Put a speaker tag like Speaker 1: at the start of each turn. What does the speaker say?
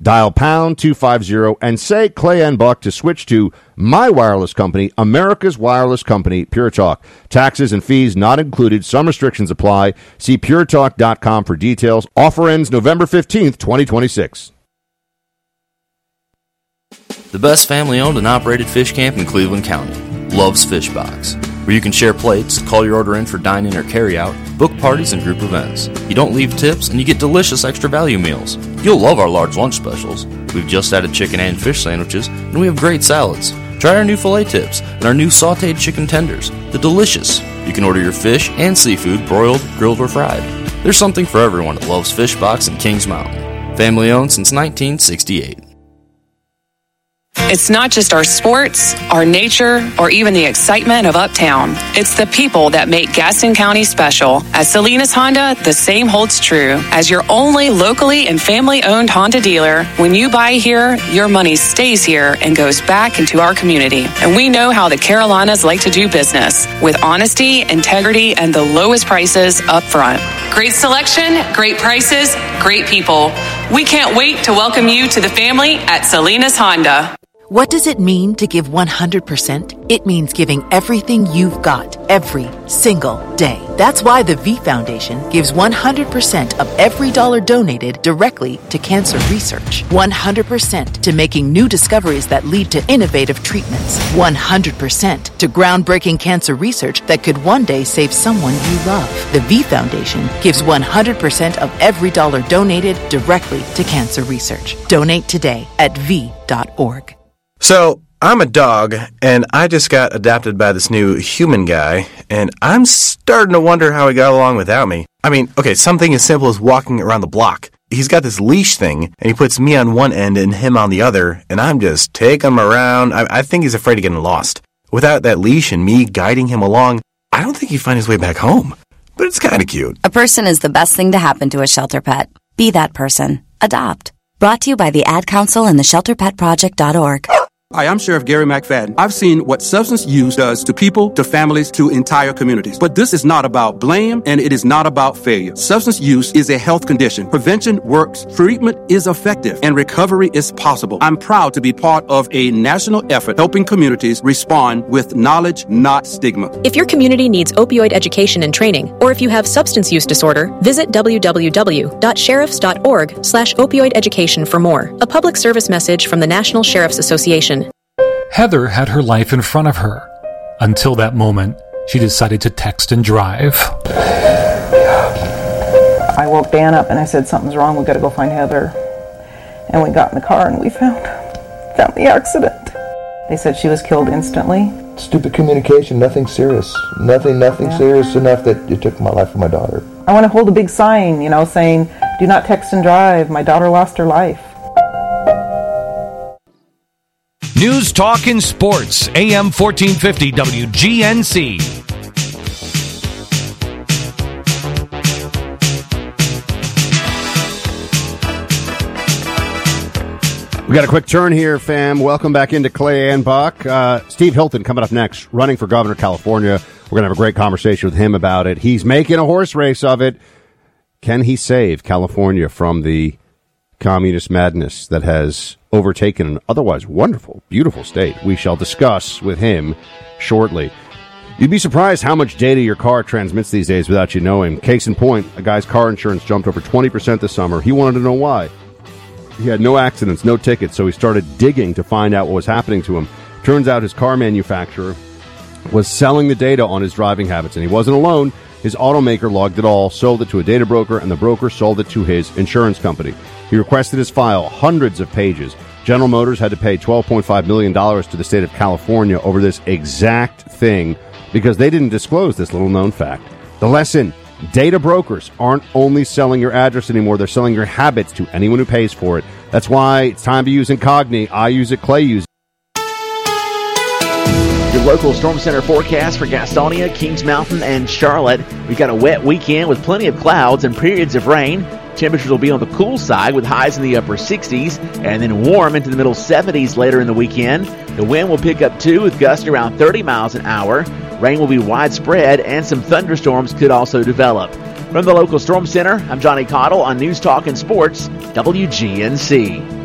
Speaker 1: Dial pound 250 and say Clay and Buck to switch to my wireless company, America's wireless company, Pure Talk. Taxes and fees not included. Some restrictions apply. See puretalk.com for details. Offer ends November 15th, 2026.
Speaker 2: The best family-owned and operated fish camp in Cleveland County, Love's Fish Box, where you can share plates, call your order in for dine-in or carry-out, book parties and group events. You don't leave tips, and you get delicious extra value meals. You'll love our large lunch specials. We've just added chicken and fish sandwiches, and we have great salads. Try our new filet tips and our new sautéed chicken tenders. They're delicious. You can order your fish and seafood broiled, grilled, or fried. There's something for everyone at Love's Fish Box in Kings Mountain. Family-owned since 1968.
Speaker 3: It's not just our sports, our nature, or even the excitement of Uptown. It's the people that make Gaston County special. At Salinas Honda, the same holds true. As your only locally and family-owned Honda dealer, when you buy here, your money stays here and goes back into our community. And we know how the Carolinas like to do business, with honesty, integrity, and the lowest prices up front. Great selection, great prices, great people. We can't wait to welcome you to the family at Salinas Honda.
Speaker 4: What does it mean to give 100%? It means giving everything you've got every single day. That's why the V Foundation gives 100% of every dollar donated directly to cancer research. 100% to making new discoveries that lead to innovative treatments. 100% to groundbreaking cancer research that could one day save someone you love. The V Foundation gives 100% of every dollar donated directly to cancer research. Donate today at V.org.
Speaker 5: So, I'm a dog, and I just got adopted by this new human guy, and I'm starting to wonder how he got along without me. I mean, okay, something as simple as walking around the block. He's got this leash thing, and he puts me on one end and him on the other, and I'm just taking him around. I think he's afraid of getting lost. Without that leash and me guiding him along, I don't think he'd find his way back home. But it's kind of cute.
Speaker 6: A person is the best thing to happen to a shelter pet. Be that person. Adopt. Brought to you by the Ad Council and the ShelterPetProject.org.
Speaker 7: Hi, I'm Sheriff Gary McFadden. I've seen what substance use does to people, to families, to entire communities. But this is not about blame, and it is not about failure. Substance use is a health condition. Prevention works, treatment is effective, and recovery is possible. I'm proud to be part of a national effort helping communities respond with knowledge, not stigma.
Speaker 8: If your community needs opioid education and training, or if you have substance use disorder, visit www.sheriffs.org/opioid education for more. A public service message from the National Sheriff's Association.
Speaker 9: Heather had her life in front of her. Until that moment, she decided to text and drive.
Speaker 10: I woke Dan up and I said, something's wrong, we've got to go find Heather. And we got in the car and we found the accident. They said she was killed instantly.
Speaker 11: Stupid communication, nothing serious. Nothing serious enough that it took my life from my daughter.
Speaker 10: I want to hold a big sign, saying, do not text and drive. My daughter lost her life.
Speaker 12: News, Talk, and Sports, AM 1450 WGNC.
Speaker 1: We got a quick turn here, fam. Welcome back into Clay and Buck. Steve Hilton coming up next, running for governor of California. We're going to have a great conversation with him about it. He's making a horse race of it. Can he save California from the communist madness that has overtaken an otherwise wonderful, beautiful state? We shall discuss with him shortly. You'd be surprised how much data your car transmits these days without you knowing. Case in point, a guy's car insurance jumped over 20% this summer. He wanted to know why. He had no accidents, no tickets, so he started digging to find out what was happening to him. Turns out his car manufacturer was selling the data on his driving habits, and he wasn't alone. His automaker logged it all, sold it to a data broker, and the broker sold it to his insurance company. He requested his file, hundreds of pages. General Motors had to pay $12.5 million to the state of California over this exact thing because they didn't disclose this little-known fact. The lesson: data brokers aren't only selling your address anymore, they're selling your habits to anyone who pays for it. That's why it's time to use Incogni. I use it, Clay uses it.
Speaker 13: Your local Storm Center forecast for Gastonia, Kings Mountain, and Charlotte. We've got a wet weekend with plenty of clouds and periods of rain. Temperatures will be on the cool side with highs in the upper 60s and then warm into the middle 70s later in the weekend. The wind will pick up too with gusts around 30 miles an hour. Rain will be widespread and some thunderstorms could also develop. From the local Storm Center, I'm Johnny Cottle on News Talk and Sports, WGNC.